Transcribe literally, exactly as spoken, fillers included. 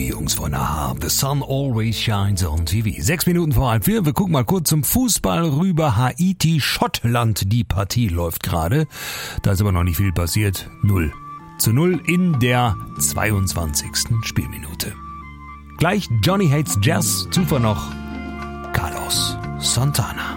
die Jungs von Aha. The sun always shines on T V. Sechs Minuten vor halb vier. Wir gucken mal kurz zum Fußball rüber. Haiti, Schottland. Die Partie läuft gerade. Da ist aber noch nicht viel passiert. Null zu null in der zweiundzwanzigsten Spielminute. Gleich Johnny Hates Jazz. Zuvor noch Carlos Santana.